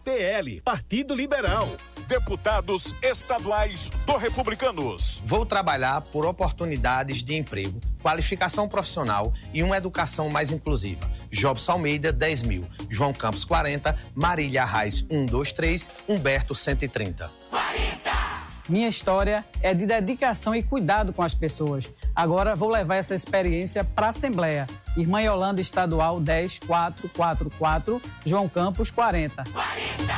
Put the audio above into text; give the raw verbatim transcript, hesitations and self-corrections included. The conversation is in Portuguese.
P L, Partido Liberal. Deputados estaduais do Republicanos. Vou trabalhar por oportunidades de emprego, qualificação profissional e uma educação mais inclusiva. Jobs Almeida, dez mil. João Campos, quarenta. Marília Arraes, um, dois, três. Humberto, cento e trinta. quarenta. Minha história é de dedicação e cuidado com as pessoas. Agora vou levar essa experiência para a Assembleia. Irmã Yolanda Estadual, dez, quatro, quatro, quatro. João Campos, quarenta. quarenta.